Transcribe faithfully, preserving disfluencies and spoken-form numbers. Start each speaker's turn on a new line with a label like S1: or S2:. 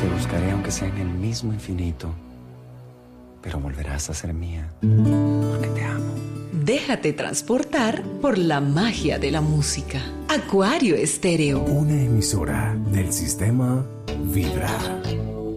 S1: Te buscaré aunque sea en el mismo infinito, pero volverás a ser mía, porque te amo.
S2: Déjate transportar por la magia de la música. Acuario Estéreo.
S3: Una emisora del sistema Vibra.